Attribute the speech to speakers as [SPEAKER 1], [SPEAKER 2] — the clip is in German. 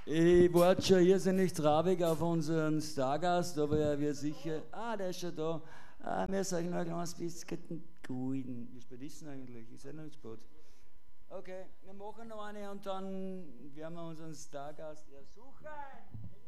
[SPEAKER 1] Ich warte schon irrsinnig traurig auf unseren Stargast, aber er wird sicher. Ah, der ist schon da. Ah, wir sagen noch ein kleines bisschen Guten. Wie spät ist denn eigentlich? Ist ja noch nicht spät. Okay, wir machen noch eine und dann werden wir unseren Stargast ersuchen.